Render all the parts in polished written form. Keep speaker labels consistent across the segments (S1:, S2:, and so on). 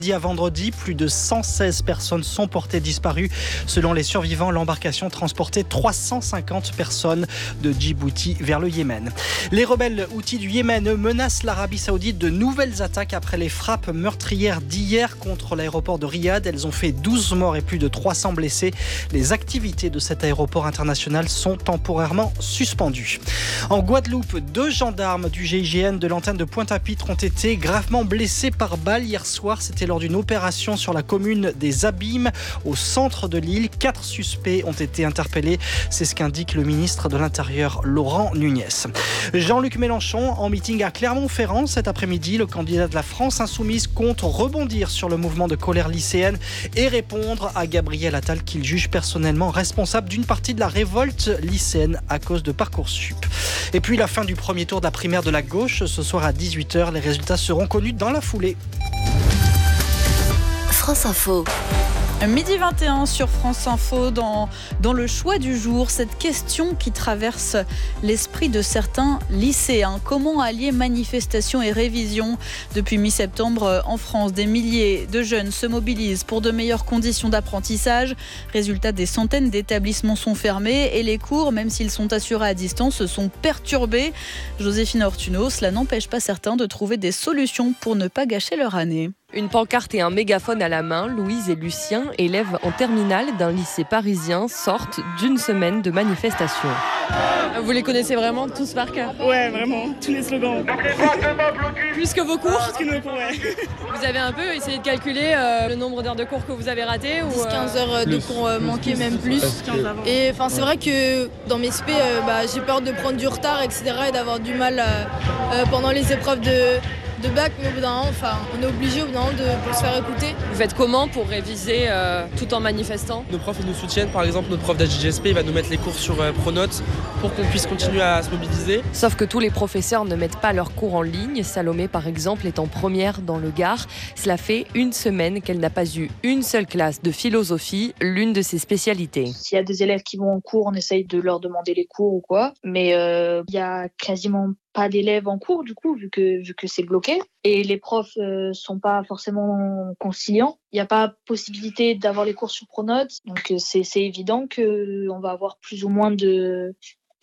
S1: À vendredi, plus de 116 personnes sont portées disparues. Selon les survivants, l'embarcation transportait 350 personnes de Djibouti vers le Yémen. Les rebelles houthis du Yémen menacent l'Arabie Saoudite de nouvelles attaques après les frappes meurtrières d'hier contre l'aéroport de Riyad. Elles ont fait 12 morts et plus de 300 blessés. Les activités de cet aéroport international sont temporairement suspendues. En Guadeloupe, 2 gendarmes du GIGN de l'antenne de Pointe-à-Pitre ont été gravement blessés par balle hier soir. C'était lors d'une opération sur la commune des Abîmes, au centre de l'île. 4 suspects ont été interpellés. C'est ce qu'indique le ministre de l'Intérieur, Laurent Nunez. Jean-Luc Mélenchon, en meeting à Clermont-Ferrand cet après-midi, le candidat de la France Insoumise compte rebondir sur le mouvement de colère lycéenne et répondre à Gabriel Attal qu'il juge personnellement responsable d'une partie de la révolte lycéenne à cause de Parcoursup. Et puis la fin du premier tour de la primaire de la gauche, ce soir à 18h. Les résultats seront connus dans la foulée.
S2: France Info.
S3: Midi 21 sur France Info, dans le choix du jour, cette question qui traverse l'esprit de certains lycéens. Comment allier manifestation et révision ? Depuis mi-septembre, en France, des milliers de jeunes se mobilisent pour de meilleures conditions d'apprentissage. Résultat, des centaines d'établissements sont fermés et les cours, même s'ils sont assurés à distance, se sont perturbés. Joséphine Ortuno, cela n'empêche pas certains de trouver des solutions pour ne pas gâcher leur année.
S4: Une pancarte et un mégaphone à la main, Louise et Lucien, élèves en terminale d'un lycée parisien, sortent d'une semaine de manifestation. Vous les connaissez vraiment tous par cœur ?
S5: Ouais, vraiment, tous les slogans.
S4: Plus que vos cours ?
S5: Plus que nos cours, ouais.
S4: Vous avez un peu essayé de calculer le nombre d'heures de cours que vous avez raté
S6: 10-15 heures de cours manqués, même plus. Et c'est vrai que dans mes SP, j'ai peur de prendre du retard, etc. et d'avoir du mal pendant les épreuves de bac, mais au bout d'un moment, on est obligé au bout d'un moment pour se faire écouter.
S4: Vous faites comment pour réviser tout en manifestant ?
S7: Nos profs ils nous soutiennent, par exemple notre prof d'HGSP il va nous mettre les cours sur Pronote pour qu'on puisse continuer à se mobiliser.
S4: Sauf que tous les professeurs ne mettent pas leurs cours en ligne. Salomé par exemple est en première dans le Gard. Cela fait une semaine qu'elle n'a pas eu une seule classe de philosophie, l'une de ses spécialités.
S8: S'il y a des élèves qui vont en cours, on essaye de leur demander les cours ou quoi, mais il y a quasiment pas d'élèves en cours du coup vu que c'est bloqué et les profs sont pas forcément conciliants. Il n'y a pas possibilité d'avoir les cours sur Pronote, donc c'est évident que on va avoir plus ou moins de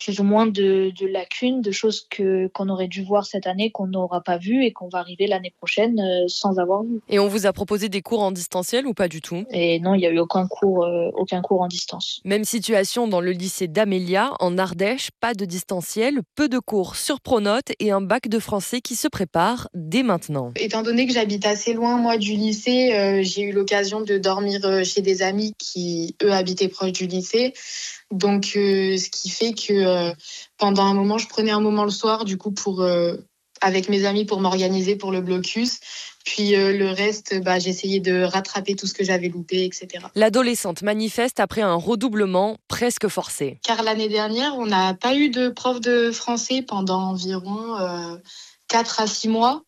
S8: lacunes, de choses qu'on aurait dû voir cette année, qu'on n'aura pas vu et qu'on va arriver l'année prochaine sans avoir vu.
S4: Et on vous a proposé des cours en distanciel ou pas du tout ?
S8: Et non, il n'y a eu aucun cours en distance.
S4: Même situation dans le lycée d'Amélia, en Ardèche, pas de distanciel, peu de cours sur Pronote et un bac de français qui se prépare dès maintenant.
S9: Étant donné que j'habite assez loin, moi, du lycée, j'ai eu l'occasion de dormir chez des amis qui, eux, habitaient proche du lycée. Donc, ce qui fait que pendant un moment, je prenais un moment le soir, du coup, avec mes amis pour m'organiser pour le blocus. Puis le reste, j'essayais de rattraper tout ce que j'avais loupé, etc.
S4: L'adolescente manifeste après un redoublement presque forcé.
S9: Car l'année dernière, on n'a pas eu de prof de français pendant environ 4 à 6 mois.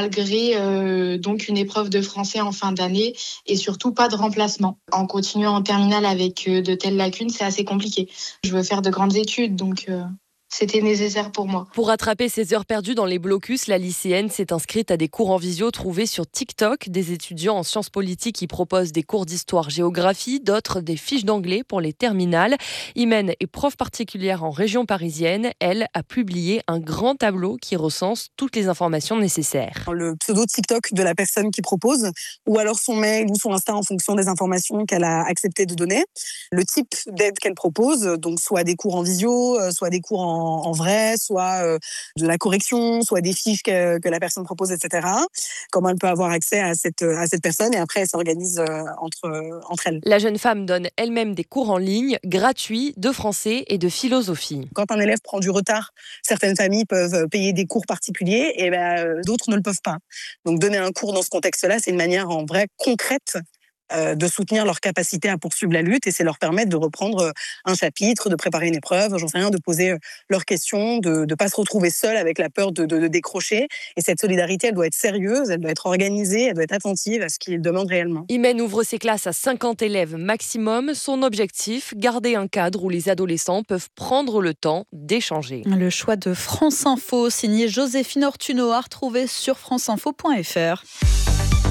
S9: Malgré donc une épreuve de français en fin d'année et surtout pas de remplacement. En continuant en terminale avec de telles lacunes, c'est assez compliqué. Je veux faire de grandes études, donc c'était nécessaire pour moi.
S4: Pour rattraper ses heures perdues dans les blocus, la lycéenne s'est inscrite à des cours en visio trouvés sur TikTok. Des étudiants en sciences politiques qui proposent des cours d'histoire-géographie, d'autres des fiches d'anglais pour les terminales. Imen est prof particulière en région parisienne. Elle a publié un grand tableau qui recense toutes les informations nécessaires.
S10: Le pseudo TikTok de la personne qui propose, ou alors son mail ou son Insta en fonction des informations qu'elle a accepté de donner. Le type d'aide qu'elle propose, donc soit des cours en visio, soit des cours en vrai, soit de la correction, soit des fiches que la personne propose, etc. Comment elle peut avoir accès à cette personne et après elle s'organise entre elles.
S4: La jeune femme donne elle-même des cours en ligne gratuits de français et de philosophie.
S10: Quand un élève prend du retard, certaines familles peuvent payer des cours particuliers et d'autres ne le peuvent pas. Donc donner un cours dans ce contexte-là, c'est une manière en vrai concrète de soutenir leur capacité à poursuivre la lutte et c'est leur permettre de reprendre un chapitre, de préparer une épreuve, j'en sais rien, de poser leurs questions, de ne pas se retrouver seul avec la peur de décrocher. Et cette solidarité, elle doit être sérieuse, elle doit être organisée, elle doit être attentive à ce qu'ils demandent réellement.
S4: Imen ouvre ses classes à 50 élèves maximum. Son objectif, garder un cadre où les adolescents peuvent prendre le temps d'échanger.
S3: Le choix de France Info, signé Joséphine Ortuno, à retrouver sur franceinfo.fr.